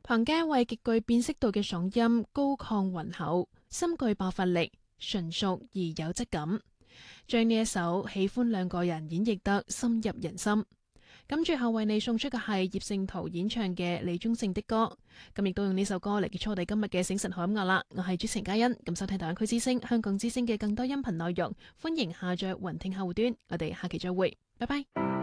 龐嘉慧極具辨識度嘅嗓音高亢渾厚，深具爆發力，純熟而有質感，將呢一首《喜歡兩個人》演繹得深入人心。咁最後為你送出嘅係葉聖陶演唱嘅《李宗盛的歌》，咁亦都用呢首歌嚟結束我哋今日嘅醒神好音樂啦。我係主持人嘉欣，咁收聽大灣區之聲、香港之聲嘅更多音頻內容，歡迎下載雲聽客戶端。我哋下期再會，拜拜。